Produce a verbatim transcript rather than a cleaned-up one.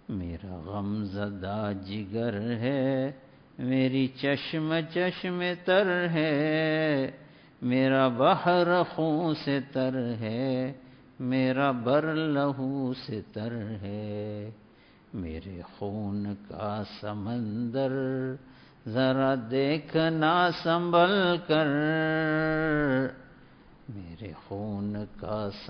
मेरा गमज़दा जिगर है, मेरी चश्म चश्म तर है, मेरा बहर खून से तर है, मेरा बर लहू से तर है। मेरे खून का समंदर ज़रा देखना संभल कर, मेरे खून का